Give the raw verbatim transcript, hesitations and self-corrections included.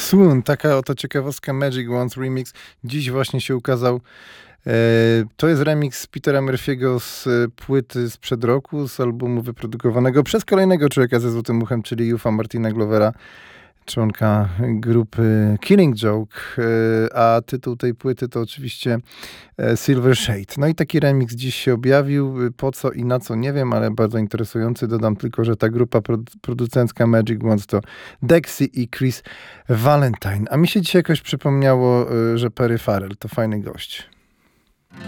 Swoon, taka oto ciekawostka, Magic Wands Remix. Dziś właśnie się ukazał. To jest remix Petera Murphy'ego z płyty sprzed roku, z albumu wyprodukowanego przez kolejnego człowieka ze złotym uchem, czyli Youfa Martina Glovera, członka grupy Killing Joke, a tytuł tej płyty to oczywiście Silver Shade. No i taki remix dziś się objawił. Po co i na co nie wiem, ale bardzo interesujący. Dodam tylko, że ta grupa producencka Magic Wands to Dexy i Chris Valentine. A mi się dzisiaj jakoś przypomniało, że Perry Farrell to fajny gość.